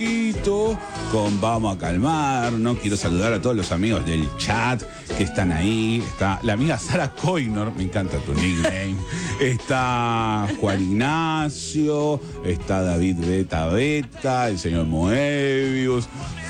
con Vamos a Calmar, ¿no? Quiero saludar a todos los amigos del chat que están ahí. Está la amiga Sara Coinor, me encanta tu nickname. Está Juan Ignacio, está David Beta, el señor Moebius,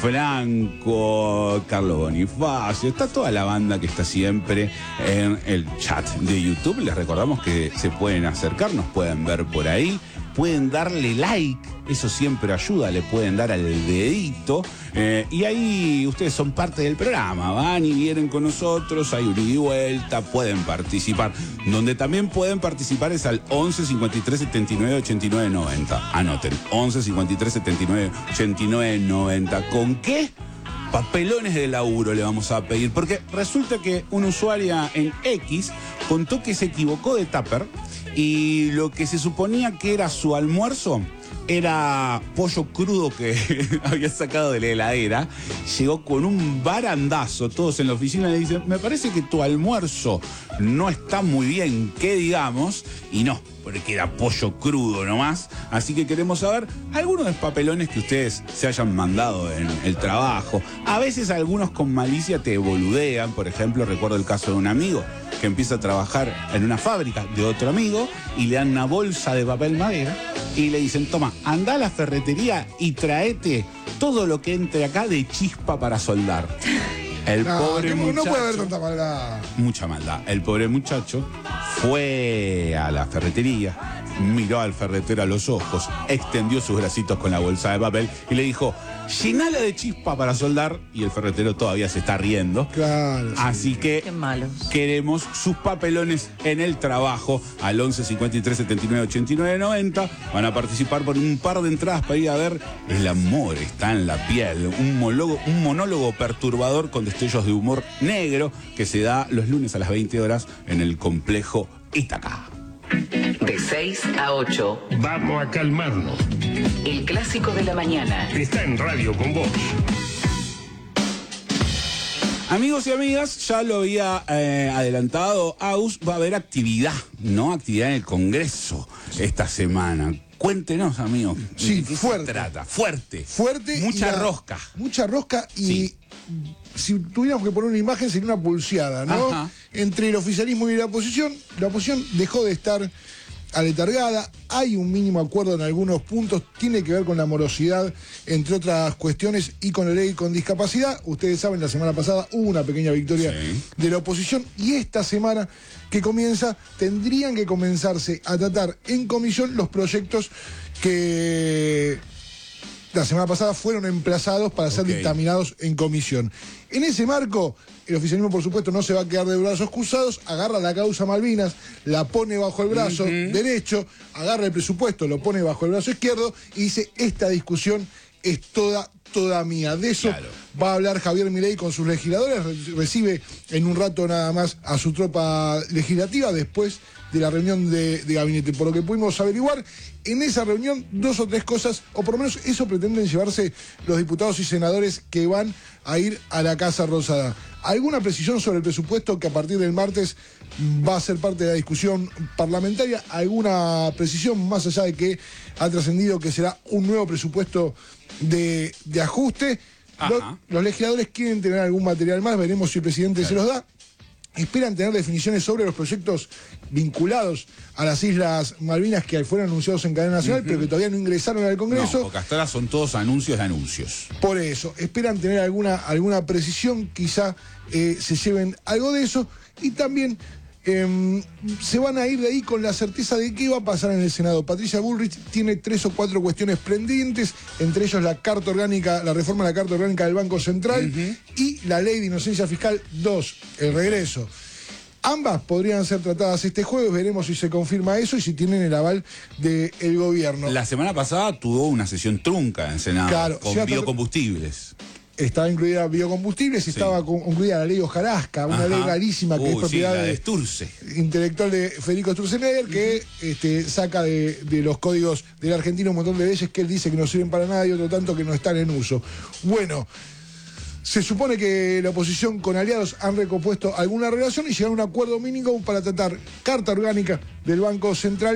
Franco, Carlos Bonifacio, está toda la banda que está siempre en el chat de YouTube. Les recordamos que se pueden acercar, nos pueden ver por ahí. Pueden darle like, eso siempre ayuda, le pueden dar al dedito y ahí ustedes son parte del programa, van y vienen con nosotros, hay un ida y vuelta, pueden participar. Donde también pueden participar es al 11 53 79 89 90. Anoten, 11 53 79 89 90. ¿Con qué? Papelones de laburo le vamos a pedir, porque resulta que una usuaria en X contó que se equivocó de tupper y lo que se suponía que era su almuerzo era pollo crudo que había sacado de la heladera. Llegó con un barandazo, todos en la oficina le dicen, me parece que tu almuerzo no está muy bien, que digamos, y no, porque era pollo crudo nomás. Así que queremos saber algunos de los papelones que ustedes se hayan mandado en el trabajo. A veces algunos con malicia te boludean. Por ejemplo, recuerdo el caso de un amigo que empieza a trabajar en una fábrica de otro amigo y le dan una bolsa de papel madera y le dicen, toma, anda a la ferretería y traete todo lo que entre acá de chispa para soldar. El pobre muchacho... No puede haber tanta maldad. Mucha maldad. El pobre muchacho fue a la ferretería, miró al ferretero a los ojos, extendió sus bracitos con la bolsa de papel y le dijo, llenala de chispa para soldar, y el ferretero todavía se está riendo. Claro. Así que qué malos. Queremos sus papelones en el trabajo al 11 53 79 89 90. Van a participar por un par de entradas para ir a ver El amor está en la piel, un monólogo perturbador con destellos de humor negro que se da los lunes a las 20 horas en el complejo Ítaca. De 6 a 8. Vamos a calmarnos. El clásico de la mañana. Está en Radio con vos. Amigos y amigas, ya lo había adelantado Agus, va a haber actividad, ¿no? Actividad en el Congreso esta semana. Cuéntenos, amigos. Sí, ¿de qué fuerte. se trata? Fuerte. Fuerte. Mucha rosca. Mucha rosca y... Sí. Si tuviéramos que poner una imagen, sería una pulseada, ¿no? Ajá. Entre el oficialismo y la oposición dejó de estar aletargada, hay un mínimo acuerdo en algunos puntos, tiene que ver con la morosidad, entre otras cuestiones, y con la ley con discapacidad. Ustedes saben, la semana pasada hubo una pequeña victoria de la oposición, y esta semana que comienza, tendrían que comenzarse a tratar en comisión los proyectos que la semana pasada fueron emplazados para ser dictaminados en comisión. En ese marco, el oficialismo, por supuesto, no se va a quedar de brazos cruzados, agarra la causa Malvinas, la pone bajo el brazo derecho, agarra el presupuesto, lo pone bajo el brazo izquierdo y dice, esta discusión es toda mía. De eso va a hablar Javier Milei con sus legisladores, recibe en un rato nada más a su tropa legislativa después de la reunión de gabinete. Por lo que pudimos averiguar, en esa reunión 2 o 3 cosas, o por lo menos eso pretenden llevarse los diputados y senadores que van a ir a la Casa Rosada. Alguna precisión sobre el presupuesto que a partir del martes va a ser parte de la discusión parlamentaria, alguna precisión más allá de que ha trascendido que será un nuevo presupuesto de ajuste. Los legisladores quieren tener algún material más, veremos si el presidente se los da. Esperan tener definiciones sobre los proyectos vinculados a las Islas Malvinas que fueron anunciados en cadena nacional, pero que todavía no ingresaron al Congreso. No, porque hasta ahora son todos anuncios de anuncios. Por eso, esperan tener alguna precisión, quizá se lleven algo de eso, y también se van a ir de ahí con la certeza de qué va a pasar en el Senado. Patricia Bullrich tiene 3 o 4 cuestiones pendientes, entre ellos la carta orgánica, la reforma de la carta orgánica del Banco Central y la ley de inocencia fiscal 2, el regreso. Ambas podrían ser tratadas este jueves, veremos si se confirma eso y si tienen el aval del gobierno. La semana pasada tuvo una sesión trunca en Senado con biocombustibles. Estaba incluida biocombustibles, estaba incluida la ley Hojarasca, una ley rarísima que es propiedad de Sturze, intelectual de Federico Sturzenegger, que saca de los códigos de la Argentina un montón de leyes que él dice que no sirven para nada y otro tanto que no están en uso. Bueno, se supone que la oposición con aliados han recompuesto alguna relación y llegaron a un acuerdo mínimo para tratar carta orgánica del Banco Central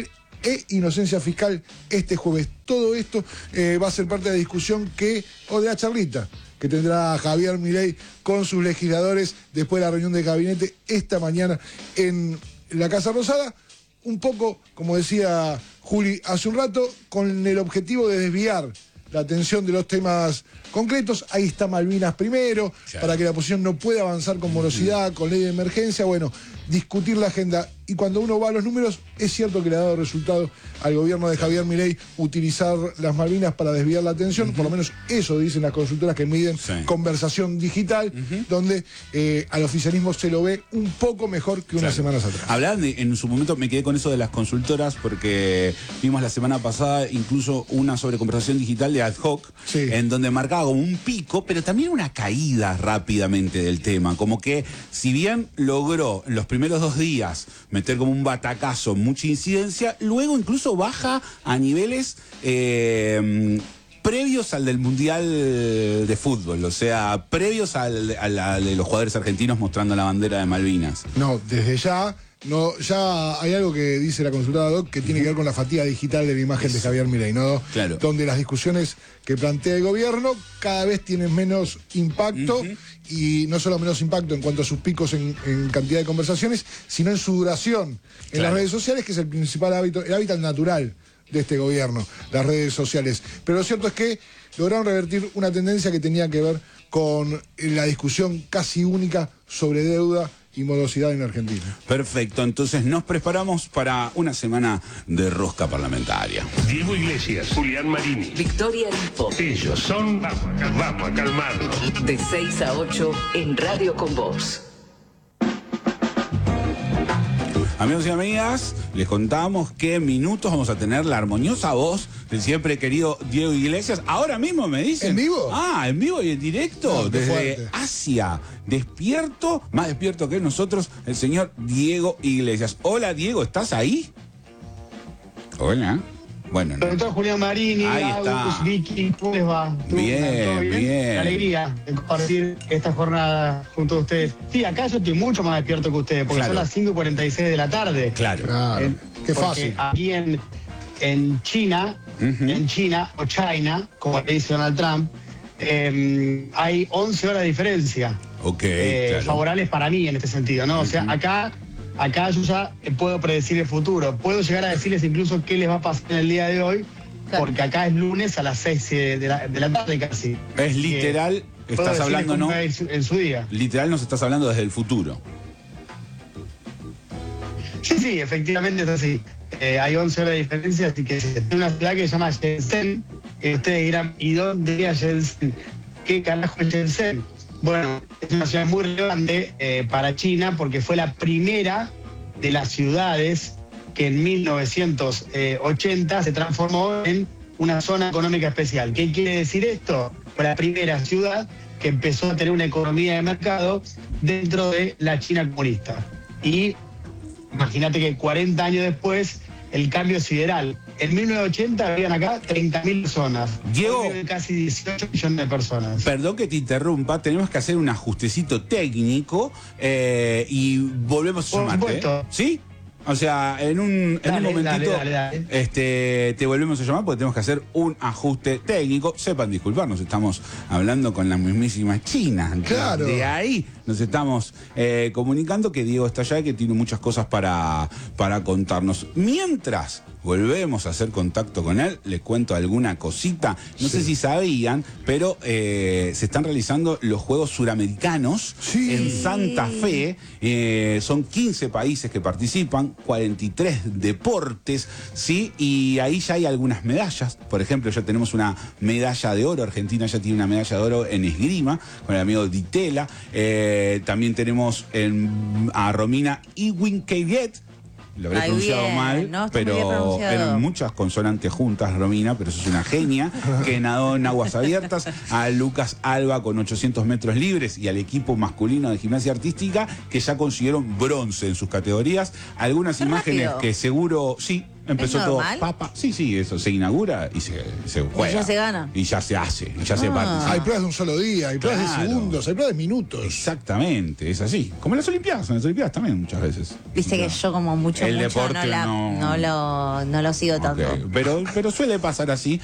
e inocencia fiscal este jueves. Todo esto va a ser parte de la discusión o de la charlita que tendrá Javier Milei con sus legisladores después de la reunión de gabinete esta mañana en la Casa Rosada. Un poco, como decía Juli hace un rato, con el objetivo de desviar la atención de los temas concretos. Ahí está Malvinas primero, claro, para que la oposición no pueda avanzar con morosidad, con ley de emergencia. Bueno, discutir la agenda. Y cuando uno va a los números, es cierto que le ha dado resultado al gobierno de Javier Milei utilizar las Malvinas para desviar la atención. Por lo menos eso dicen las consultoras que miden conversación digital, donde al oficialismo se lo ve un poco mejor que unas semanas atrás. Hablaban en su momento, me quedé con eso de las consultoras, porque vimos la semana pasada incluso una sobre conversación digital de Ad Hoc, en donde marcaba como un pico, pero también una caída rápidamente del tema. Como que, si bien logró en los primeros 2 días meter como un batacazo, mucha incidencia, luego incluso baja a niveles previos al del Mundial de Fútbol, o sea, previos a la de los jugadores argentinos mostrando la bandera de Malvinas. No, desde ya... No, ya hay algo que dice la consultora Doc que tiene que ver con la fatiga digital de la imagen de Javier Milei, ¿no? Claro. Donde las discusiones que plantea el gobierno cada vez tienen menos impacto, y no solo menos impacto en cuanto a sus picos en cantidad de conversaciones, sino en su duración en las redes sociales, que es el principal hábitat, el hábitat natural de este gobierno, las redes sociales. Pero lo cierto es que lograron revertir una tendencia que tenía que ver con la discusión casi única sobre deuda y morosidad en Argentina. Perfecto, entonces nos preparamos para una semana de rosca parlamentaria. Diego Iglesias, Julián Marini, Victoria Lipo. Ellos son Vamos a Calmarnos. De 6 a 8 en Radio con Vos. Amigos y amigas, les contamos que en minutos vamos a tener la armoniosa voz del siempre querido Diego Iglesias. Ahora mismo me dicen... ¿En vivo? Ah, en vivo y en directo, no, desde fuerte. Asia. Despierto, más despierto que nosotros, el señor Diego Iglesias. Hola, Diego, ¿estás ahí? Hola. Bueno, no. Doctor Julián Marini, Ahí está. Agus, Vicky, ¿cómo les va? Bien, ¿Todo bien. Qué alegría de compartir esta jornada junto a ustedes. Sí, acá yo estoy mucho más despierto que ustedes, porque Claro. son las 5:46 de la tarde. Claro. Claro, qué Porque fácil. aquí en China, o China, como le dice Donald Trump, hay 11 horas de diferencia. Ok, claro. Favorables para mí en este sentido, ¿no? O sea, acá yo ya puedo predecir el futuro. Puedo llegar a decirles incluso qué les va a pasar en el día de hoy, porque acá es lunes a las 6 de la tarde casi. Es literal, Puedo estás decirles hablando, cómo ¿no? va a ir en su día. Literal nos estás hablando desde el futuro. Sí, efectivamente es así. Hay 11 horas de diferencia, así que es una ciudad que se llama Shenzhen. Ustedes dirán, ¿y dónde queda Shenzhen? ¿Qué carajo es Shenzhen? Bueno, es una ciudad muy relevante para China porque fue la primera de las ciudades que en 1980 se transformó en una zona económica especial. ¿Qué quiere decir esto? Fue la primera ciudad que empezó a tener una economía de mercado dentro de la China comunista. Y imagínate que 40 años después, el cambio sideral. En 1980 habían acá 30.000 personas. Diego. Hoy viven casi 18 millones de personas. Perdón que te interrumpa, tenemos que hacer un ajustecito técnico y volvemos a Por llamarte. supuesto. ¿Sí? O sea, en un momentito dale. te volvemos a llamar porque tenemos que hacer un ajuste técnico. Sepan disculparnos, estamos hablando con la mismísima China. Claro. De ahí nos estamos comunicando que Diego está allá y que tiene muchas cosas para contarnos. Mientras volvemos a hacer contacto con él, les cuento alguna cosita. No sé si sabían, pero se están realizando los Juegos Suramericanos en Santa Fe. Son 15 países que participan, 43 deportes, ¿sí? Y ahí ya hay algunas medallas. Por ejemplo, ya tenemos una medalla de oro. Argentina ya tiene una medalla de oro en esgrima, con el amigo Ditela. También tenemos a Romina Iwinkeviet. Lo habré pronunciado bien, mal, no, está muy bien pero pronunciado. eran muchas consonantes juntas, Romina, pero eso es una genia, que nadó en aguas abiertas. A Lucas Alba con 800 metros libres y al equipo masculino de gimnasia artística, que ya consiguieron bronce en sus categorías. Algunas Qué imágenes rápido. que seguro, sí, Empezó ¿Es todo normal? papa. Sí, eso se inaugura y se juega. ya se gana. Y ya se hace, y ya se participa. Hay pruebas de un solo día, hay pruebas Claro. de segundos, hay pruebas de minutos. Exactamente, es así. Como en las Olimpiadas también muchas veces. Viste que yo como mucho El no deporte no. lo sigo tanto. Ok, pero suele pasar así.